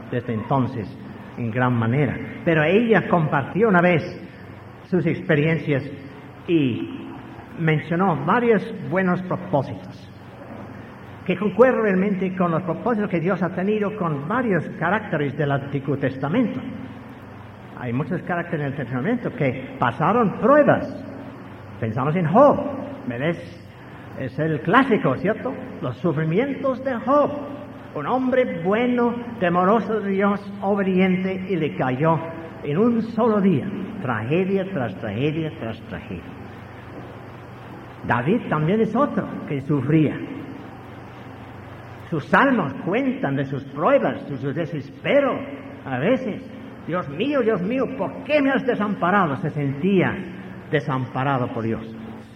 desde entonces en gran manera. Pero ella compartió una vez sus experiencias y mencionó varios buenos propósitos que concuerdan realmente con los propósitos que Dios ha tenido con varios caracteres del Antiguo Testamento. Hay muchos caracteres en el Testamento que pasaron pruebas. Pensamos en Job, es el clásico, ¿cierto? Los sufrimientos de Job. Un hombre bueno, temeroso de Dios, obediente, y le cayó en un solo día tragedia tras tragedia tras tragedia. David también es otro que sufría. Sus salmos cuentan de sus pruebas, de su desespero. A veces, Dios mío, ¿por qué me has desamparado? Se sentía desamparado por Dios.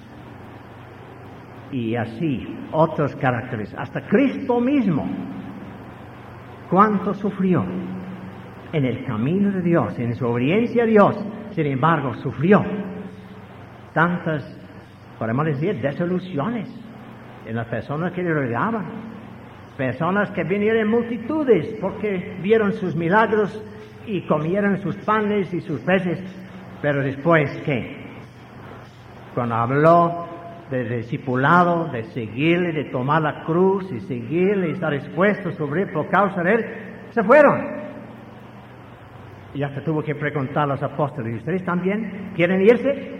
Y así, otros caracteres. Hasta Cristo mismo, cuánto sufrió en el camino de Dios, en su obediencia a Dios. Sin embargo, sufrió tantas, podemos decir, desilusiones en las personas que le rodeaban. Personas que vinieron en multitudes porque vieron sus milagros y comieron sus panes y sus peces. Pero después, ¿qué? Cuando habló de discipulado, de seguirle, de tomar la cruz y seguirle y estar dispuesto a sufrir por causa de él, se fueron. Y hasta tuvo que preguntar a los apóstoles: ¿y ustedes también quieren irse?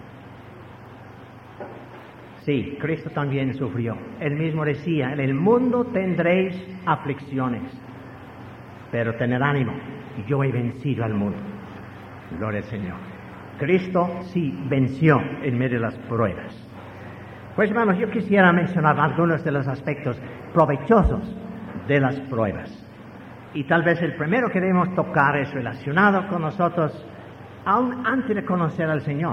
Sí, Cristo también sufrió. Él mismo decía: en el mundo tendréis aflicciones, pero tened ánimo, yo he vencido al mundo. Gloria al Señor. Cristo sí venció en medio de las pruebas. Pues hermanos, yo quisiera mencionar algunos de los aspectos provechosos de las pruebas. Y tal vez el primero que debemos tocar es relacionado con nosotros aún antes de conocer al Señor.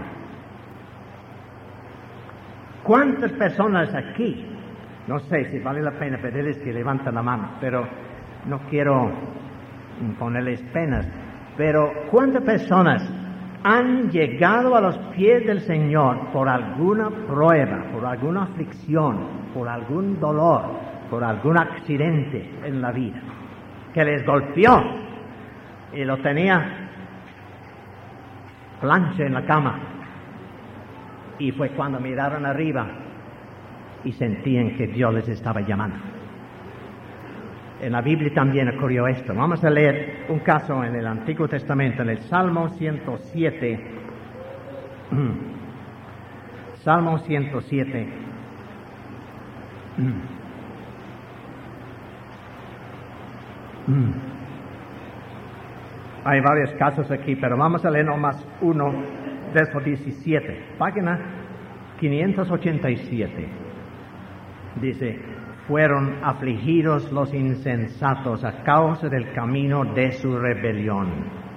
¿Cuántas personas aquí, no sé si vale la pena pedirles que levanten la mano, pero no quiero ponerles penas, pero cuántas personas han llegado a los pies del Señor por alguna prueba, por alguna aflicción, por algún dolor, por algún accidente en la vida, que les golpeó y lo tenía plancha en la cama? Y fue cuando miraron arriba y sentían que Dios les estaba llamando. En la Biblia también ocurrió esto. Vamos a leer un caso en el Antiguo Testamento, en el Salmo 107. Salmo 107. Hay varios casos aquí, pero vamos a leer nomás uno, verso 17, página 587. Dice: fueron afligidos los insensatos a causa del camino de su rebelión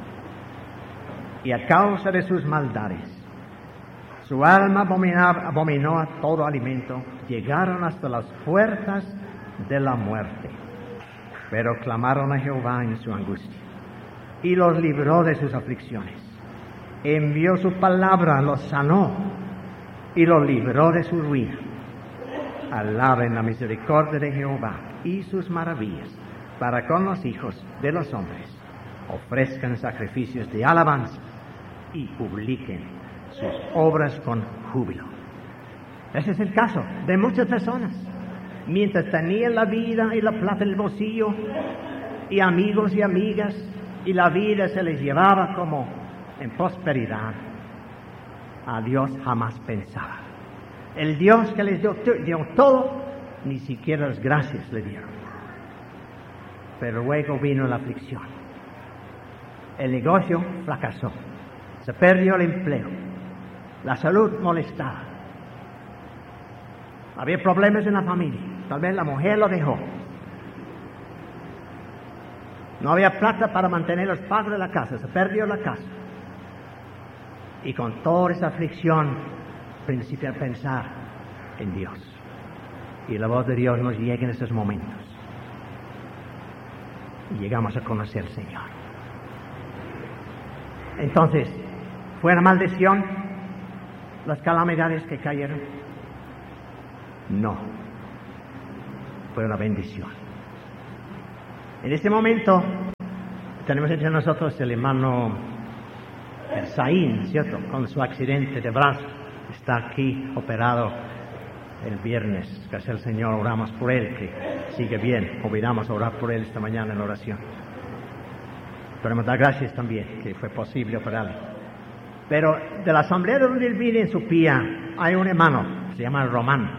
y a causa de sus maldades. Su alma abominó a todo alimento, llegaron hasta las puertas de la muerte, pero clamaron a Jehová en su angustia y los libró de sus aflicciones. Envió su palabra, los sanó y los libró de su ruina. Alaben la misericordia de Jehová y sus maravillas para con los hijos de los hombres. Ofrezcan sacrificios de alabanza y publiquen sus obras con júbilo. Ese es el caso de muchas personas. Mientras tenían la vida y la plata en el bolsillo, y amigos y amigas, y la vida se les llevaba como en prosperidad, a Dios jamás pensaba. El Dios que les dio todo, ni siquiera las gracias le dieron. Pero luego vino la aflicción. El negocio fracasó. Se perdió el empleo. La salud molestaba. Había problemas en la familia. Tal vez la mujer lo dejó. No había plata para mantener los pagos de la casa. Se perdió la casa. Y con toda esa aflicción, principié a pensar en Dios. Y la voz de Dios nos llega en estos momentos. Y llegamos a conocer al Señor. Entonces, ¿fue una maldición las calamidades que cayeron? No. Fue una bendición. En este momento, Tenemos entre nosotros el hermano Saín, ¿cierto? Con su accidente de brazo. Está aquí operado el viernes. Gracias al Señor, oramos por él, que sigue bien. Olvidamos orar por él esta mañana en la oración. Queremos dar gracias también que fue posible operarle. Pero de la asamblea donde él vive en Supía, hay un hermano, se llama Román.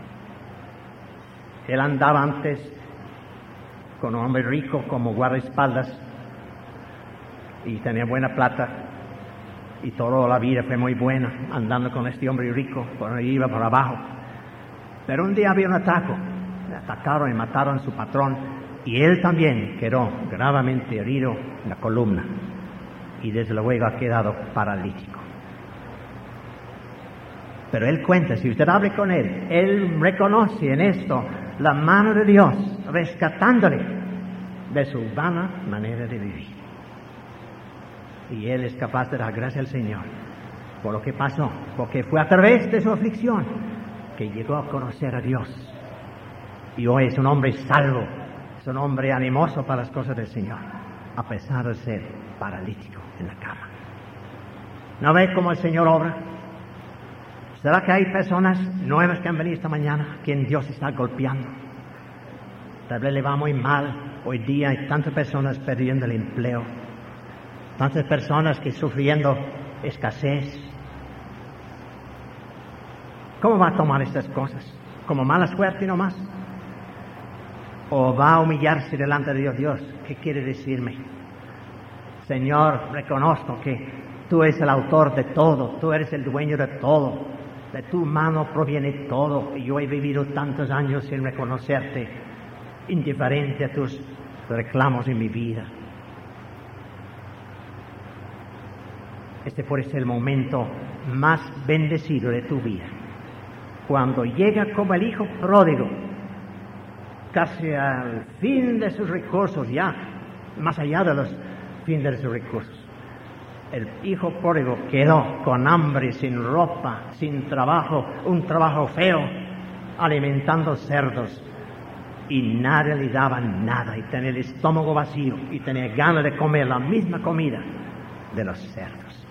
Él andaba antes con un hombre rico como guardaespaldas y tenía buena plata y toda la vida fue muy buena andando con este hombre rico, por ahí iba por abajo. Pero un día había un ataque, le atacaron y mataron a su patrón y él también quedó gravemente herido en la columna y desde luego ha quedado paralítico. Pero él cuenta, si usted habla con él reconoce en esto la mano de Dios rescatándole de su vana manera de vivir. Y él es capaz de dar gracias al Señor por lo que pasó, porque fue a través de su aflicción que llegó a conocer a Dios. Y hoy es un hombre salvo, es un hombre animoso para las cosas del Señor, a pesar de ser paralítico en la cama. ¿No ve cómo el Señor obra? ¿Será que hay personas nuevas que han venido esta mañana, quien Dios está golpeando? Tal vez le va muy mal. Hoy día hay tantas personas perdiendo el empleo, tantas personas que sufriendo escasez. ¿Cómo va a tomar estas cosas? ¿Como mala suerte nomás? ¿O va a humillarse delante de Dios? Dios, ¿qué quiere decirme? Señor, reconozco que tú eres el autor de todo, tú eres el dueño de todo, de tu mano proviene todo, y yo he vivido tantos años sin reconocerte, indiferente a tus reclamos en mi vida. Este puede ser el momento más bendecido de tu vida, cuando llega como el hijo pródigo, casi al fin de sus recursos, ya más allá de los fines de sus recursos. El hijo pródigo quedó con hambre, sin ropa, sin trabajo, un trabajo feo, alimentando cerdos, y nadie le daba nada, y tenía el estómago vacío, y tenía ganas de comer la misma comida de los cerdos.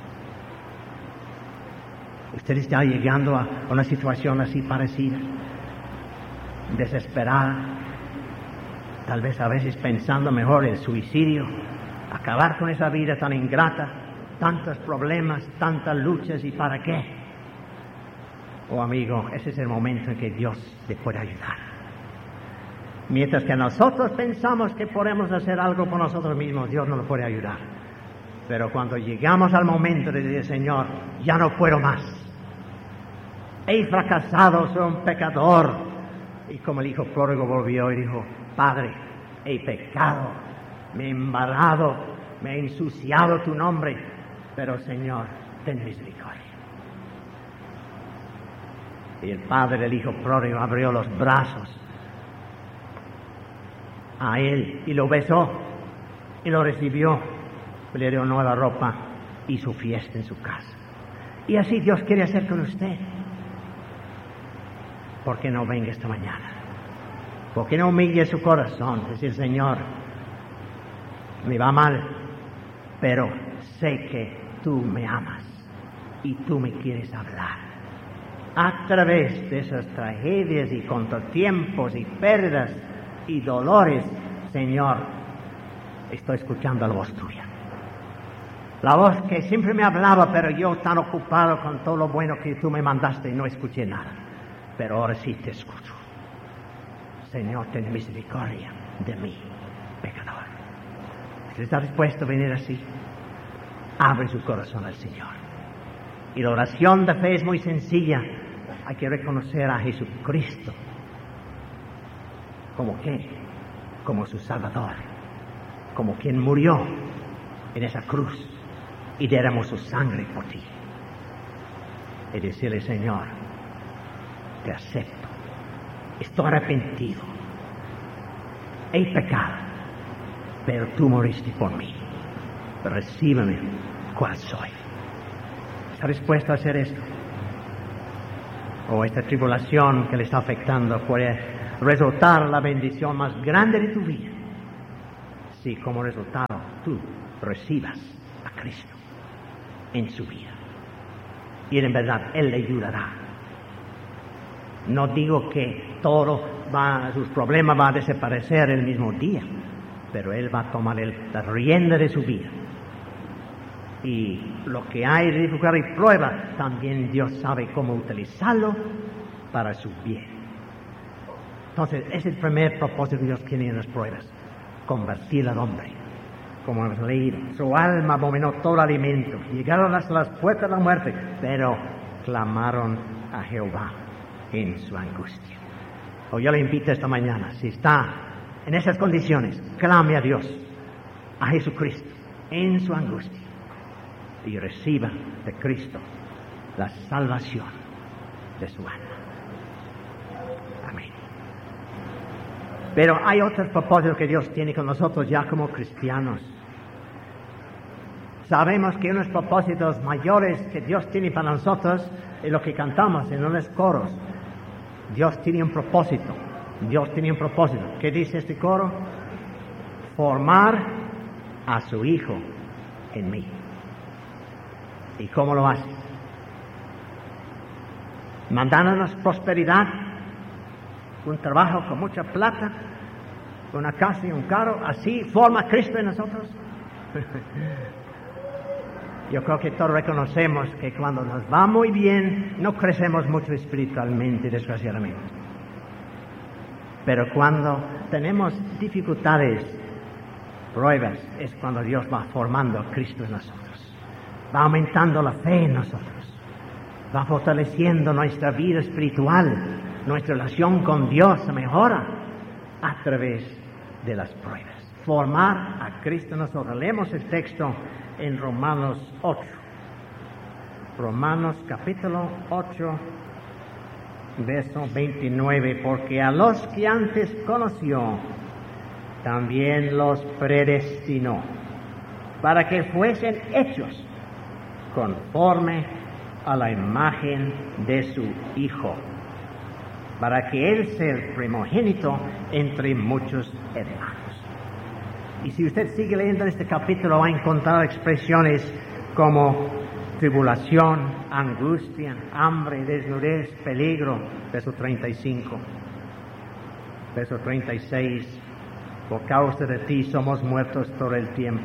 Usted está llegando a una situación así parecida, desesperada, tal vez a veces pensando mejor en suicidio, acabar con esa vida tan ingrata, tantos problemas, tantas luchas, ¿y para qué? Oh amigo, ese es el momento en que Dios le puede ayudar. Mientras que nosotros pensamos que podemos hacer algo por nosotros mismos, Dios nos lo puede ayudar. Pero cuando llegamos al momento de decir, Señor, ya no puedo más, he fracasado, soy un pecador, y como el hijo pródigo volvió y dijo, Padre, he pecado, me he embarrado, me he ensuciado tu nombre, pero Señor, ten misericordia. Y el padre del hijo pródigo abrió los brazos a él y lo besó y lo recibió, le dio nueva ropa y su fiesta en su casa. Y así Dios quiere hacer con usted. ¿Por qué no venga esta mañana? ¿Por qué no humille su corazón? Decir, Señor, me va mal, pero sé que tú me amas y tú me quieres hablar. A través de esas tragedias y contratiempos y pérdidas y dolores, Señor, estoy escuchando la voz tuya. La voz que siempre me hablaba, pero yo tan ocupado con todo lo bueno que tú me mandaste y no escuché nada. Pero ahora sí te escucho. Señor, ten misericordia de mí, pecador. Si está dispuesto a venir así, abre su corazón al Señor. Y la oración de fe es muy sencilla. Hay que reconocer a Jesucristo como qué, como su Salvador, como quien murió en esa cruz y derramó su sangre por ti. Y decirle, Señor, te acepto, estoy arrepentido, he pecado, pero tú moriste por mí. Recíbeme cual soy. ¿Está dispuesto a hacer esto? O esta tribulación que le está afectando puede resultar la bendición más grande de tu vida, si como resultado tú tú recibas a Cristo en su vida. Y en verdad, Él le ayudará. No digo que sus problemas van a desaparecer el mismo día, pero Él va a tomar la rienda de su vida. Y lo que hay de dificultad y prueba, también Dios sabe cómo utilizarlo para su bien. Entonces, es el primer propósito que Dios tiene en las pruebas: convertir al hombre. Como hemos leído, su alma abominó todo alimento, llegaron hasta las puertas de la muerte, pero clamaron a Jehová en su angustia. Yo le invito esta mañana, si está en esas condiciones, clame a Dios, a Jesucristo, en su angustia, y reciba de Cristo la salvación de su alma. Amén. Pero hay otros propósitos que Dios tiene con nosotros ya como cristianos. Sabemos que unos propósitos mayores que Dios tiene para nosotros es lo que cantamos en los coros. Dios tiene un propósito. Dios tiene un propósito. ¿Qué dice este coro? Formar a su Hijo en mí. ¿Y cómo lo hace? Mandándonos prosperidad, un trabajo con mucha plata, una casa y un carro. ¿Así forma Cristo en nosotros? Yo creo que todos reconocemos que cuando nos va muy bien, no crecemos mucho espiritualmente, desgraciadamente. Pero cuando tenemos dificultades, pruebas, es cuando Dios va formando a Cristo en nosotros. Va aumentando la fe en nosotros. Va fortaleciendo nuestra vida espiritual. Nuestra relación con Dios se mejora a través de las pruebas. Formar a Cristo en nosotros. Leemos el texto en Romanos 8. Romanos capítulo 8, verso 29. Porque a los que antes conoció, también los predestinó, para que fuesen hechos conforme a la imagen de su Hijo, para que Él sea el primogénito entre muchos hermanos. Y si usted sigue leyendo este capítulo, va a encontrar expresiones como tribulación, angustia, hambre, desnudez, peligro. Verso 35. Verso 36. Por causa de ti somos muertos todo el tiempo.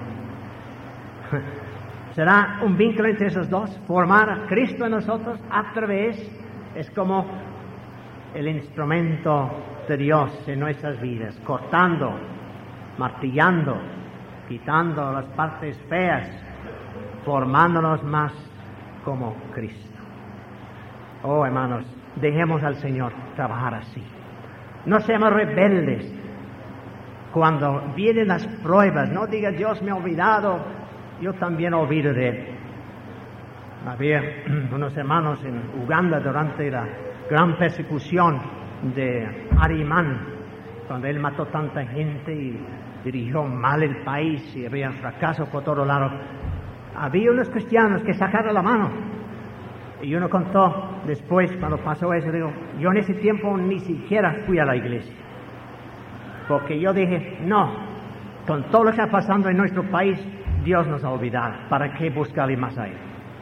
¿Será un vínculo entre esos dos? Formar a Cristo en nosotros a través, es como el instrumento de Dios en nuestras vidas, cortando, martillando, quitando las partes feas, formándonos más como Cristo. Oh, hermanos, dejemos al Señor trabajar así. No seamos rebeldes. Cuando vienen las pruebas, no diga Dios me ha olvidado, yo también olvido de Él. Había unos hermanos en Uganda durante la gran persecución de Arimán, cuando él mató tanta gente y dirigió mal el país y había fracaso por todos lados. Había unos cristianos que sacaron la mano. Y uno contó después, cuando pasó eso, digo, yo en ese tiempo ni siquiera fui a la iglesia. Porque yo dije, no, con todo lo que está pasando en nuestro país, Dios nos ha olvidado. ¿Para qué buscarle más a Él?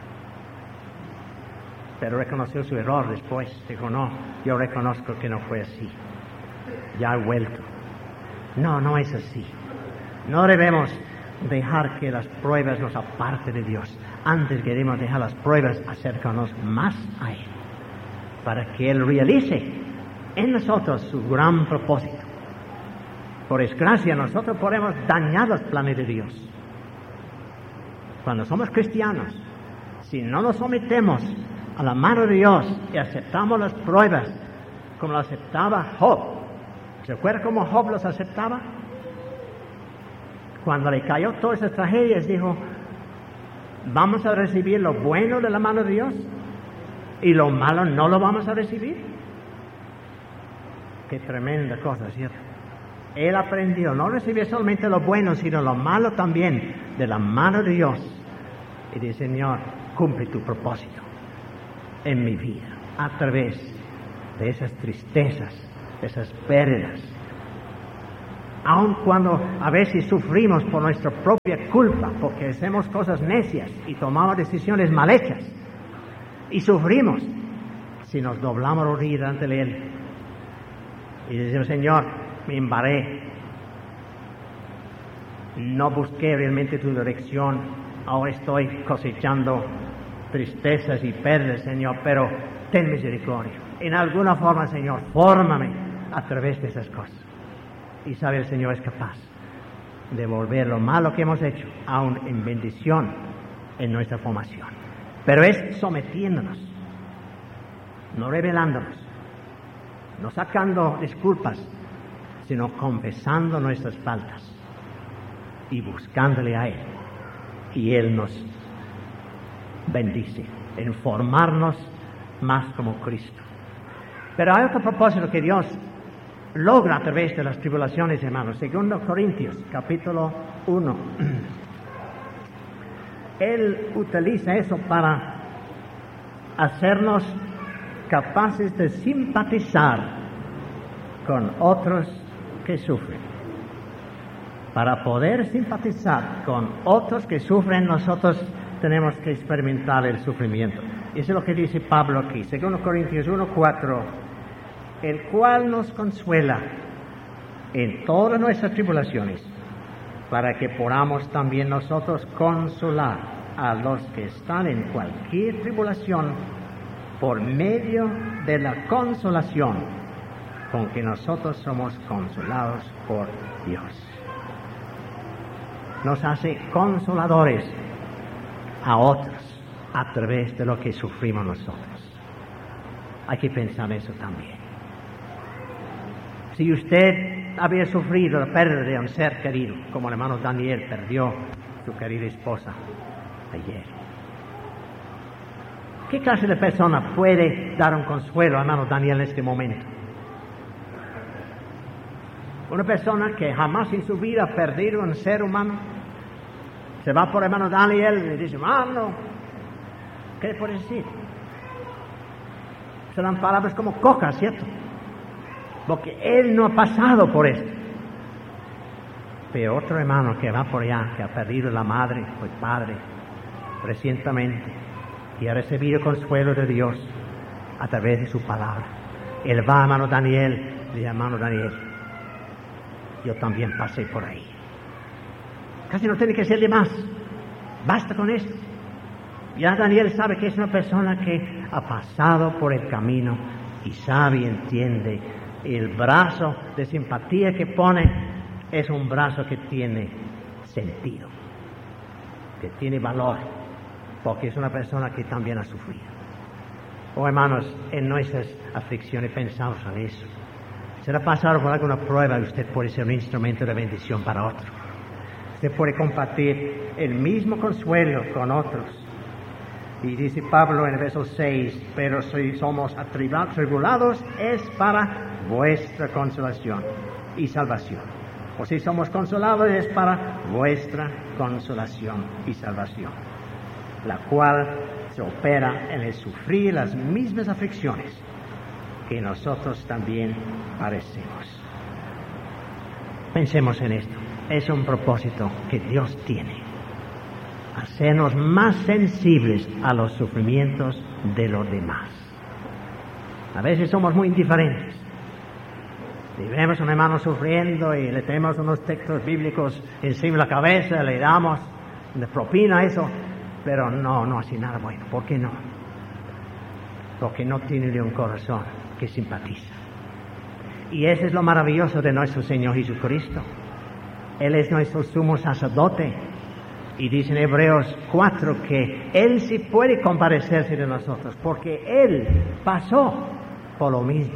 Pero reconoció su error después. Dijo, no, yo reconozco que no fue así. Ya he vuelto. No, no es así. No debemos dejar que las pruebas nos aparten de Dios. Antes queremos dejar las pruebas acercarnos más a Él, para que Él realice en nosotros su gran propósito. Por desgracia, nosotros podemos dañar los planes de Dios. Cuando somos cristianos, si no nos sometemos a la mano de Dios y aceptamos las pruebas como lo aceptaba Job. ¿Se acuerda cómo Job los aceptaba? Cuando le cayó todas esas tragedias, dijo, vamos a recibir lo bueno de la mano de Dios y lo malo no lo vamos a recibir. Qué tremenda cosa, ¿cierto? Él aprendió, no recibir solamente lo bueno, sino lo malo también, de la mano de Dios. Y dice, Señor, cumple tu propósito en mi vida, a través de esas tristezas, de esas pérdidas. Aun cuando a veces sufrimos por nuestra propia culpa, porque hacemos cosas necias y tomamos decisiones mal hechas, y sufrimos, si nos doblamos rodillas ante Él y decimos: Señor, me embarré, no busqué realmente tu dirección, ahora estoy cosechando tristezas y pérdidas, Señor, pero ten misericordia. En alguna forma, Señor, fórmame a través de esas cosas. Y sabe, el Señor es capaz de volver lo malo que hemos hecho aún en bendición en nuestra formación. Pero es sometiéndonos, no rebelándonos, no sacando disculpas, sino confesando nuestras faltas y buscándole a Él. Y Él nos bendice en formarnos más como Cristo. Pero hay otro propósito que Dios logra a través de las tribulaciones, hermanos. 2 Corintios, capítulo 1. Él utiliza eso para hacernos capaces de simpatizar con otros que sufren. Para poder simpatizar con otros que sufren, nosotros tenemos que experimentar el sufrimiento. Eso es lo que dice Pablo aquí, 2 Corintios 1:4, el cual nos consuela en todas nuestras tribulaciones, para que podamos también nosotros consolar a los que están en cualquier tribulación por medio de la consolación con que nosotros somos consolados por Dios. Nos hace consoladores a otros a través de lo que sufrimos nosotros. Hay que pensar eso también. Si usted había sufrido la pérdida de un ser querido, como el hermano Daniel perdió su querida esposa ayer, ¿qué clase de persona puede dar un consuelo al hermano Daniel en este momento? Una persona que jamás en su vida ha perdido un ser humano, se va por el hermano Daniel y le dice: hermano, ¿qué le puede decir? Serán palabras como coca, ¿cierto? Porque él no ha pasado por esto. Pero otro hermano que va por allá, que ha perdido la madre o el padre recientemente y ha recibido consuelo de Dios a través de su palabra, él va a hermano Daniel y dice: hermano Daniel, yo también pasé por ahí. Casi no tiene que ser de más, basta con esto. Ya Daniel sabe que es una persona que ha pasado por el camino y sabe y entiende. El brazo de simpatía que pone es un brazo que tiene sentido, que tiene valor, porque es una persona que también ha sufrido. Oh, hermanos, en nuestras aflicciones pensamos en eso. Será pasar por alguna prueba y usted puede ser un instrumento de bendición para otro. Usted puede compartir el mismo consuelo con otros. Y dice Pablo en el verso 6, pero si somos atribulados es para vuestra consolación y salvación. O si somos consolados es para vuestra consolación y salvación, la cual se opera en el sufrir las mismas aflicciones que nosotros también padecemos. Pensemos en esto. Es un propósito que Dios tiene: hacernos más sensibles a los sufrimientos de los demás. A veces somos muy indiferentes. Si vemos a un hermano sufriendo y le tenemos unos textos bíblicos encima de la cabeza, le damos de propina eso, pero no hace nada bueno. ¿Por qué no? Porque no tiene un corazón que simpatiza. Y eso es lo maravilloso de nuestro Señor Jesucristo. Él es nuestro sumo sacerdote. Y dice en Hebreos 4 que Él sí puede compadecerse de nosotros, porque Él pasó por lo mismo.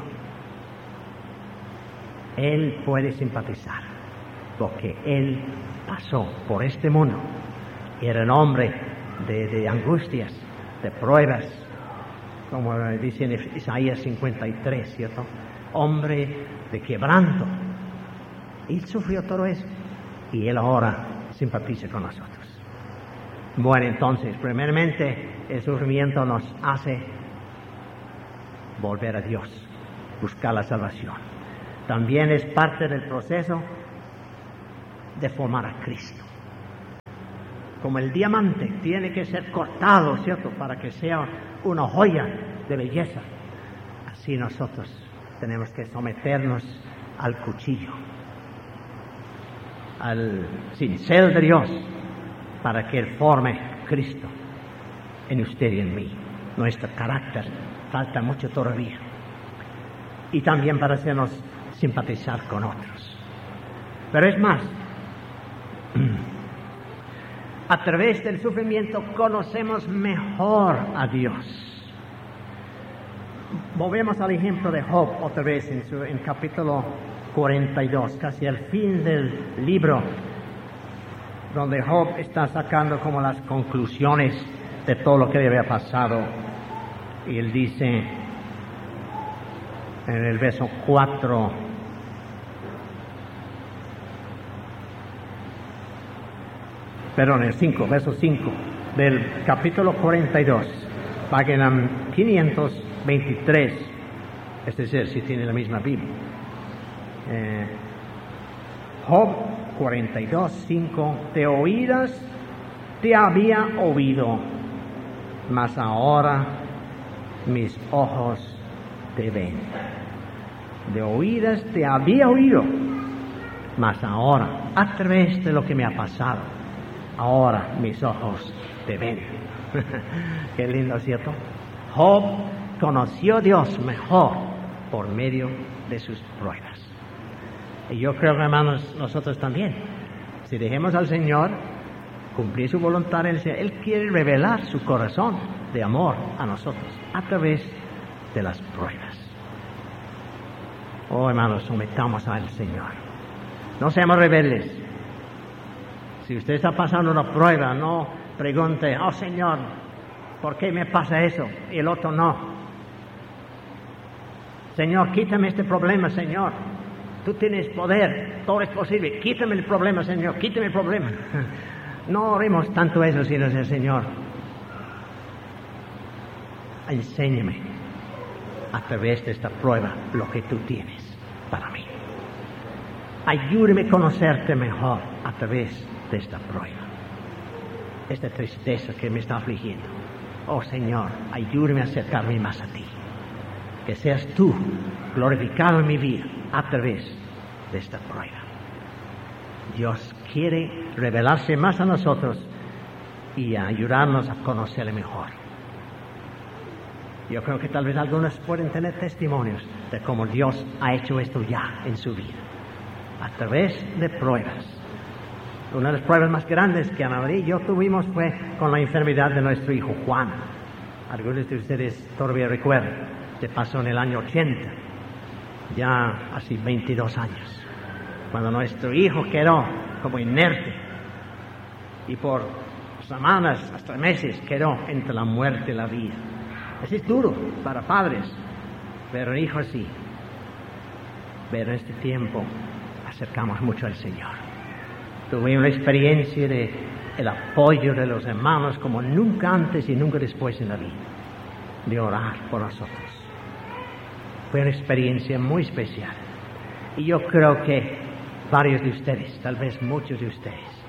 Él puede simpatizar, porque Él pasó por este mundo. Era un hombre de angustias, de pruebas, como dice en Isaías 53, ¿cierto? Hombre de quebranto. Él sufrió todo eso, y Él ahora simpatiza con nosotros. Bueno, entonces, primeramente, el sufrimiento nos hace volver a Dios, buscar la salvación. También es parte del proceso de formar a Cristo. Como el diamante tiene que ser cortado, ¿cierto?, para que sea una joya de belleza, así nosotros tenemos que someternos al cuchillo, al cincel de Dios, para que Él forme Cristo en usted y en mí. Nuestro carácter falta mucho todavía. Y también para hacernos simpatizar con otros. Pero es más, a través del sufrimiento conocemos mejor a Dios. Volvemos al ejemplo de Job otra vez en capítulo 42, casi al fin del libro, donde Job está sacando como las conclusiones de todo lo que le había pasado. Y él dice en el verso 4, perdón, el 5, verso 5 del capítulo 42, página 523, es decir, si tiene la misma Biblia. Job 42, 5, de oídas te había oído, mas ahora mis ojos te ven. De oídas te había oído, mas ahora, a través de lo que me ha pasado, ahora mis ojos te ven. Qué lindo, ¿cierto? Job conoció a Dios mejor por medio de sus pruebas. Y yo creo, hermanos, nosotros también, si dejemos al Señor cumplir su voluntad, Él quiere revelar su corazón de amor a nosotros a través de las pruebas. Oh, hermanos, sometamos al Señor. No seamos rebeldes. Si usted está pasando una prueba, no pregunte, oh Señor, ¿por qué me pasa eso? Y el otro no. Señor, quítame este problema, Señor. Tú tienes poder, todo es posible. Quítame el problema, Señor, quítame el problema. No oremos tanto eso, sino el Señor, enséñame a través de esta prueba lo que tú tienes para mí. Ayúdame a conocerte mejor a través de esta prueba, esta tristeza que me está afligiendo. Oh Señor, ayúdame a acercarme más a ti. Que seas tú glorificado en mi vida a través de esta prueba. Dios quiere revelarse más a nosotros y ayudarnos a conocerle mejor. Yo creo que tal vez algunos pueden tener testimonios de cómo Dios ha hecho esto ya en su vida, a través de pruebas. Una de las pruebas más grandes que Ana María y yo tuvimos fue con la enfermedad de nuestro hijo Juan. Algunos de ustedes todavía recuerdan, se pasó en el año 80, ya hace 22 años, cuando nuestro hijo quedó como inerte y por semanas, hasta meses, quedó entre la muerte y la vida. Eso es duro para padres, pero hijos sí. Pero en este tiempo acercamos mucho al Señor. Tuvimos la experiencia de el apoyo de los hermanos como nunca antes y nunca después en la vida, de orar por nosotros. Fue una experiencia muy especial. Y yo creo que varios de ustedes, tal vez muchos de ustedes,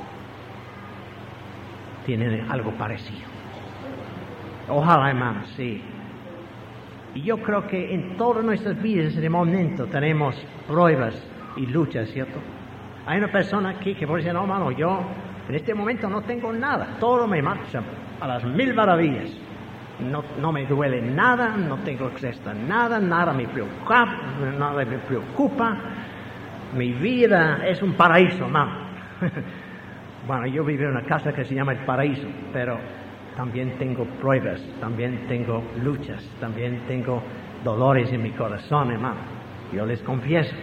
tienen algo parecido. Ojalá, hermanos, sí. Y yo creo que en todas nuestras vidas, en el momento, tenemos pruebas y luchas, ¿cierto? Hay una persona aquí que puede decir, no, hermano, yo en este momento no tengo nada. Todo me marcha a las 1000 maravillas. No me duele nada, no tengo acceso a nada, nada me preocupa. Mi vida es un paraíso, hermano. Bueno, yo vivo en una casa que se llama el paraíso, pero también tengo pruebas, también tengo luchas, también tengo dolores en mi corazón, hermano. Yo les confieso.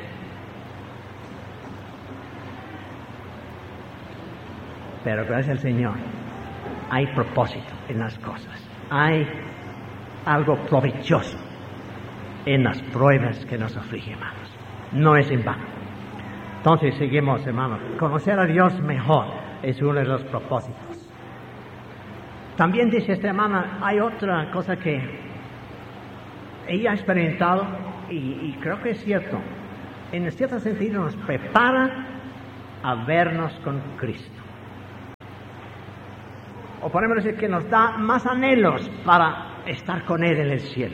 Pero gracias al Señor, hay propósito en las cosas. Hay algo provechoso en las pruebas que nos afligen, hermanos. No es en vano. Entonces seguimos, hermanos. Conocer a Dios mejor es uno de los propósitos. También dice esta hermana, hay otra cosa que ella ha experimentado y creo que es cierto. En cierto sentido nos prepara a vernos con Cristo. O podemos decir que nos da más anhelos para estar con Él en el cielo.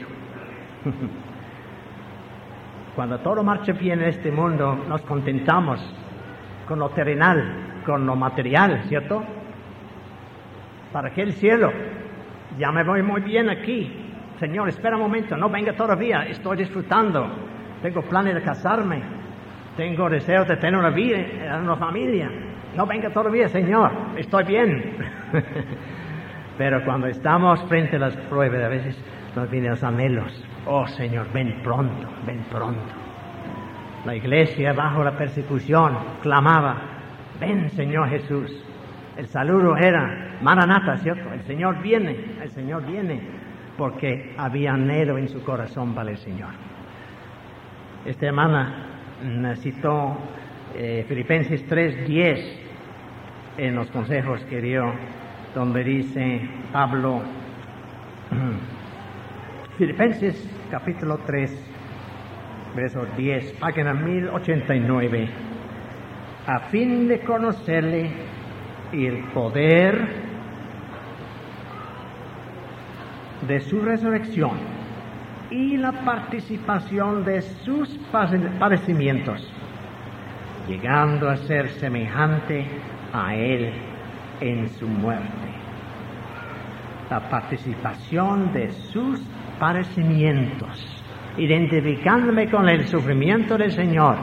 Cuando todo marcha bien en este mundo, nos contentamos con lo terrenal, con lo material, ¿cierto? ¿Para qué el cielo? Ya me voy muy bien aquí. Señor, espera un momento, no venga todavía, estoy disfrutando. Tengo planes de casarme, tengo deseos de tener una vida, una familia. No venga todavía, Señor, estoy bien. Pero cuando estamos frente a las pruebas, a veces nos vienen los anhelos. Oh, Señor, ven pronto, ven pronto. La iglesia, bajo la persecución, clamaba, ven, Señor Jesús. El saludo era, Maranatha, ¿cierto? El Señor viene, porque había anhelo en su corazón para el Señor. Esta hermana citó Filipenses 3:10 en los consejos que dio, donde dice Pablo, Filipenses capítulo 3, verso 10, página 1089, a fin de conocerle y el poder de su resurrección y la participación de sus padecimientos, llegando a ser semejante a Él en su muerte. La participación de sus padecimientos, identificándome con el sufrimiento del Señor.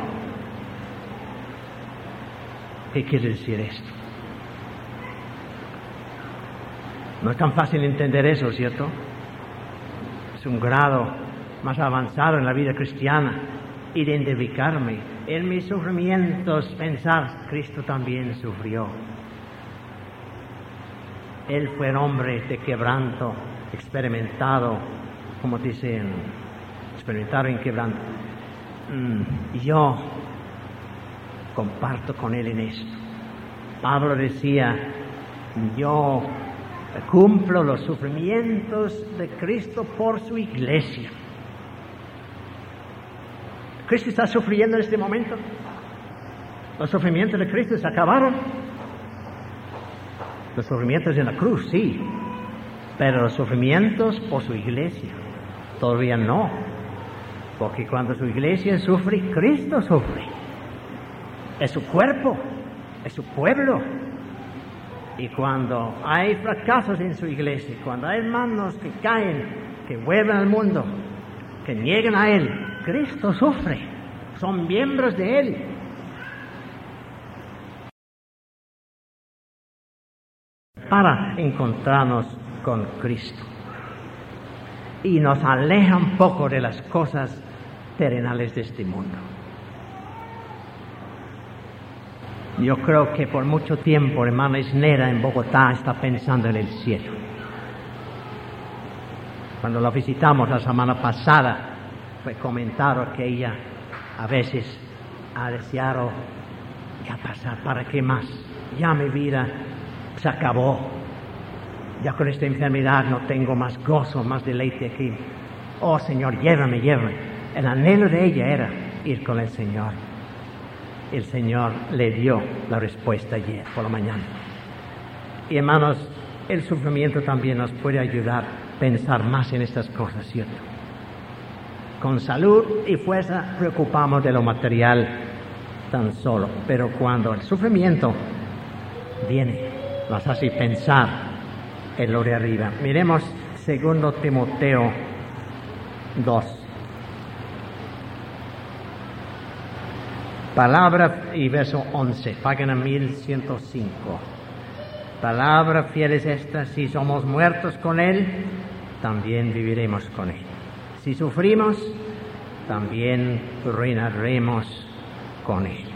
¿Qué quiere decir esto? No es tan fácil entender eso, ¿cierto? Es un grado más avanzado en la vida cristiana, identificarme en mis sufrimientos, pensar, Cristo también sufrió. Él fue el hombre de quebranto, experimentado, como dicen, experimentado en quebranto. Yo comparto con Él en esto. Pablo decía, yo cumplo los sufrimientos de Cristo por su iglesia. ¿Cristo está sufriendo en este momento? ¿Los sufrimientos de Cristo se acabaron? Los sufrimientos en la cruz, sí, pero los sufrimientos por su iglesia, todavía no, porque cuando su iglesia sufre, Cristo sufre. Es su cuerpo, es su pueblo. Y cuando hay fracasos en su iglesia, cuando hay hermanos que caen, que vuelven al mundo, que niegan a Él, Cristo sufre, son miembros de Él. Para encontrarnos con Cristo. Y nos aleja un poco de las cosas terrenales de este mundo. Yo creo que por mucho tiempo, hermana Isnera en Bogotá está pensando en el cielo. Cuando la visitamos la semana pasada, fue comentado que ella a veces ha deseado ya pasar, ¿para qué más? Ya mi vida se acabó. Ya con esta enfermedad no tengo más gozo, más deleite aquí. Oh Señor, llévame, llévame. El anhelo de ella era ir con el Señor. El Señor le dio la respuesta ayer por la mañana. Y hermanos, el sufrimiento también nos puede ayudar a pensar más en estas cosas, ¿cierto? Con salud y fuerza preocupamos de lo material tan solo, pero cuando el sufrimiento viene, nos hace pensar en lo de arriba. Miremos 2 Timoteo 2. Palabra y verso 11, página 1105. Palabra fiel es esta: si somos muertos con Él, también viviremos con Él. Si sufrimos, también reinaremos con Él.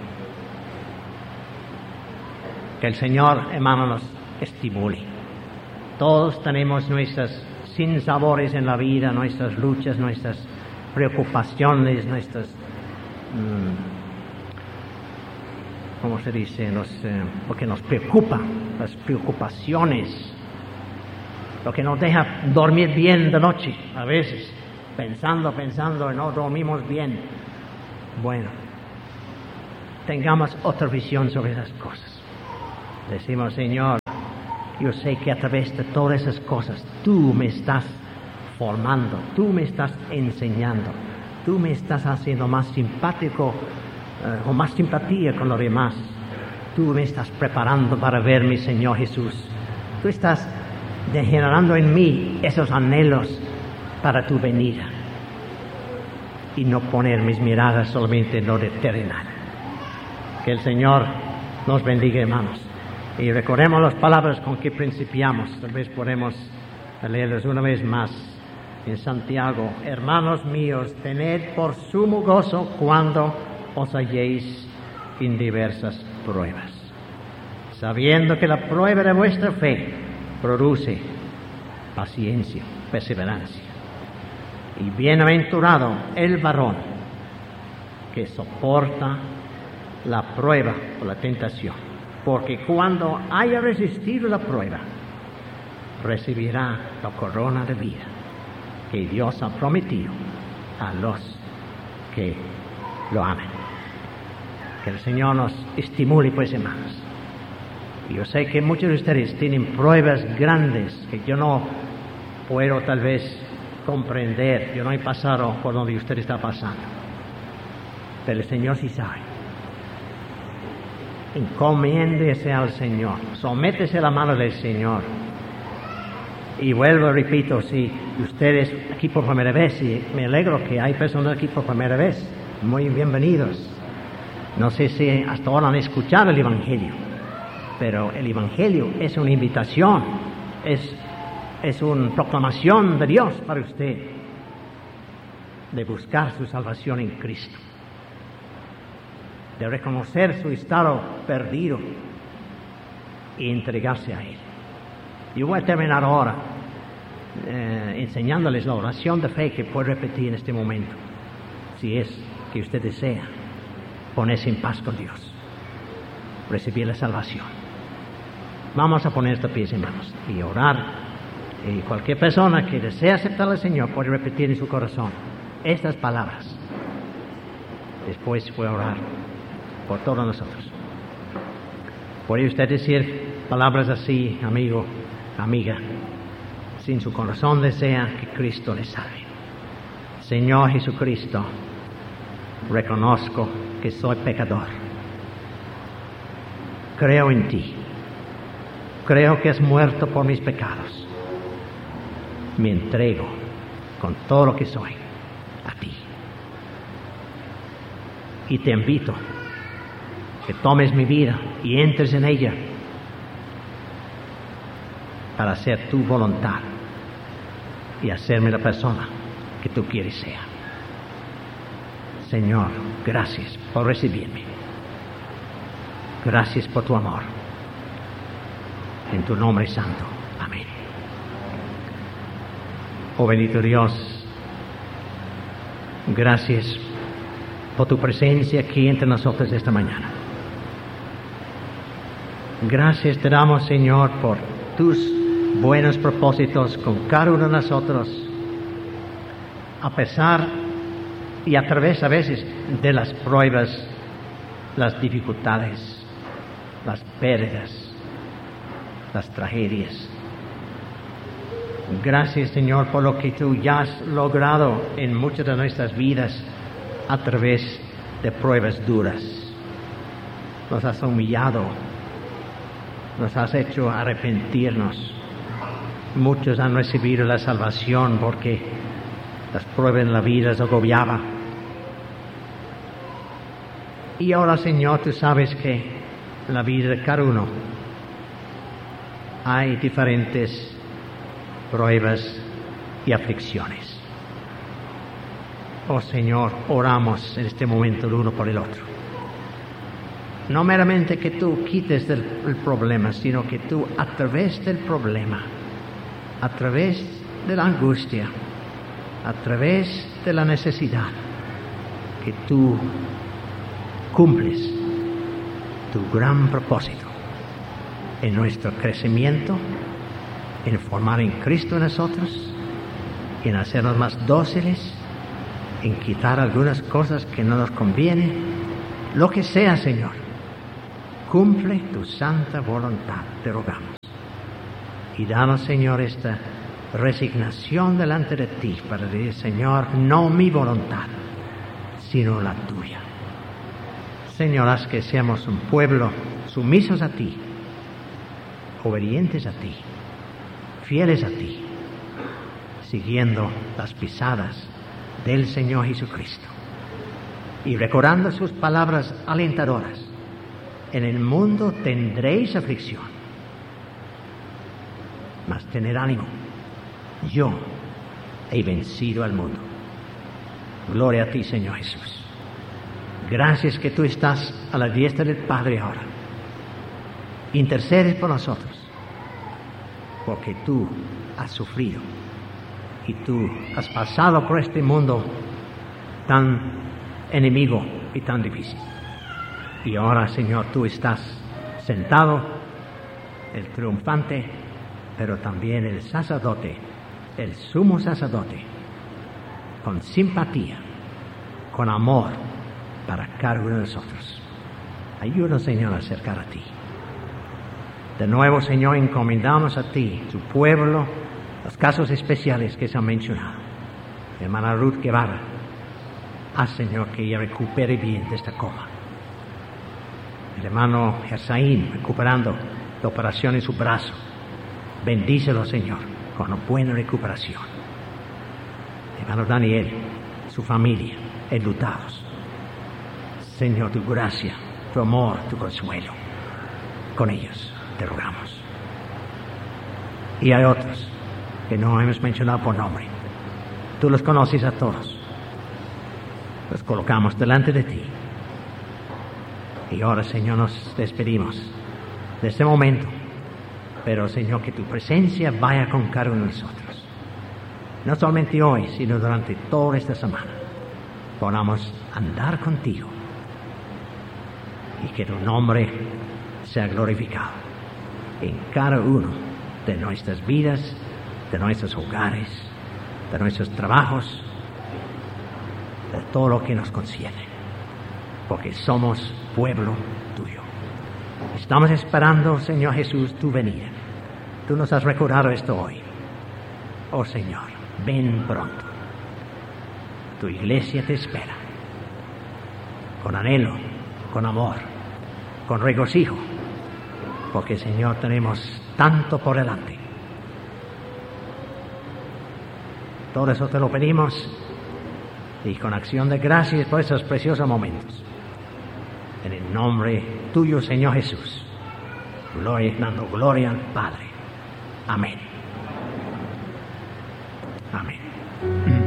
Que el Señor, hermano, nos estimule. Todos tenemos nuestras sinsabores en la vida, nuestras luchas, nuestras preocupaciones, nuestras ¿cómo se dice? Lo que nos preocupa, las preocupaciones, lo que nos deja dormir bien de noche, a veces, pensando, no dormimos bien. Bueno, tengamos otra visión sobre esas cosas. Decimos, Señor, yo sé que a través de todas esas cosas tú me estás formando, tú me estás enseñando, tú me estás haciendo más simpático o más simpatía con los demás. Tú me estás preparando para ver mi Señor Jesús. Tú estás generando en mí esos anhelos para tu venida y no poner mis miradas solamente en lo terrenal. Que el Señor nos bendiga, hermanos. Y recordemos las palabras con que principiamos. Tal vez podemos leerlas una vez más en Santiago. Hermanos míos, tened por sumo gozo cuando os halléis en diversas pruebas, sabiendo que la prueba de vuestra fe produce paciencia, perseverancia. Y bienaventurado el varón que soporta la prueba o la tentación, porque cuando haya resistido la prueba, recibirá la corona de vida que Dios ha prometido a los que lo aman. Que el Señor nos estimule, pues, hermanos. Yo sé que muchos de ustedes tienen pruebas grandes que yo no puedo tal vez comprender. Yo no he pasado por donde usted está pasando. Pero el Señor sí sabe. Encomiéndese al Señor. Sométese a la mano del Señor. Y vuelvo, repito, si ustedes aquí por primera vez, y me alegro que hay personas aquí por primera vez, muy bienvenidos. No sé si hasta ahora han escuchado el Evangelio, pero el Evangelio es una invitación, es una proclamación de Dios para usted, de buscar su salvación en Cristo, de reconocer su estado perdido y entregarse a Él. Yo voy a terminar ahora enseñándoles la oración de fe que puede repetir en este momento, si es que usted desea ponerse en paz con Dios, recibir la salvación. Vamos a poner de pies, hermanos, y orar. Y cualquier persona que desea aceptar al Señor puede repetir en su corazón estas palabras. Después voy a orar por todos nosotros. ¿Puede usted decir palabras así, amigo, amiga, si en su corazón desea que Cristo le salve? Señor Jesucristo, reconozco que soy pecador. Creo en ti. Creo que has muerto por mis pecados. Me entrego con todo lo que soy a ti. Y te invito que tomes mi vida y entres en ella para hacer tu voluntad y hacerme la persona que tú quieres ser. Señor, gracias por recibirme. Gracias por tu amor. En tu nombre santo. Amén. Oh bendito Dios, gracias por tu presencia aquí entre nosotros esta mañana. Gracias te damos, Señor, por tus buenos propósitos con cada uno de nosotros, a pesar y a través a veces de las pruebas, las dificultades, las pérdidas, las tragedias. Gracias, Señor, por lo que tú ya has logrado en muchas de nuestras vidas a través de pruebas duras. Nos has humillado, nos has hecho arrepentirnos. Muchos han recibido la salvación porque las pruebas en la vida les agobiaban. Y ahora, Señor, tú sabes que en la vida de cada uno hay diferentes pruebas y aflicciones. Oh Señor, oramos en este momento el uno por el otro. No meramente que tú quites el problema, sino que tú a través del problema, a través de la angustia, a través de la necesidad, que tú cumples tu gran propósito en nuestro crecimiento, en formar en Cristo en nosotros, en hacernos más dóciles, en quitar algunas cosas que no nos convienen Lo que sea, Señor, cumple tu santa voluntad, te rogamos. Y danos, Señor, esta resignación delante de ti para decir, Señor, no mi voluntad, sino la tuya. Señor, haz que seamos un pueblo sumisos a ti, obedientes a ti, fieles a ti, siguiendo las pisadas del Señor Jesucristo y recordando sus palabras alentadoras. En el mundo tendréis aflicción, mas tened ánimo, yo he vencido al mundo. Gloria a ti, Señor Jesús. Gracias que tú estás a la diestra del Padre ahora. Intercedes por nosotros, porque tú has sufrido y tú has pasado por este mundo tan enemigo y tan difícil. Y ahora, Señor, tú estás sentado, el triunfante, pero también el sacerdote, el sumo sacerdote, con simpatía, con amor para cada uno de nosotros. Ayúdanos, Señor, a acercar a ti. De nuevo, Señor, encomendamos a ti, tu pueblo, los casos especiales que se han mencionado. Hermana Ruth Guevara, haz, Señor, que ella recupere bien de esta coma. El hermano Gersaín, recuperando la operación en su brazo. Bendícelo, Señor, con una buena recuperación. El hermano Daniel, su familia, enlutados. Señor, tu gracia, tu amor, tu consuelo, con ellos te rogamos. Y hay otros que no hemos mencionado por nombre. Tú los conoces a todos. Los colocamos delante de ti. Y ahora, Señor, nos despedimos de este momento. Pero, Señor, que tu presencia vaya con cada uno de nosotros. No solamente hoy, sino durante toda esta semana. Podamos andar contigo. Y que tu nombre sea glorificado en cada uno de nuestras vidas, de nuestros hogares, de nuestros trabajos, de todo lo que nos concierne, porque somos pueblo tuyo. Estamos esperando, Señor Jesús, tu venida. Tú nos has recordado esto hoy. Oh Señor, ven pronto. Tu iglesia te espera, con anhelo, con amor, con regocijo, porque, Señor, tenemos tanto por delante. Todo eso te lo pedimos y con acción de gracias por esos preciosos momentos. En el nombre tuyo, Señor Jesús, dando gloria al Padre. Amén. Amén.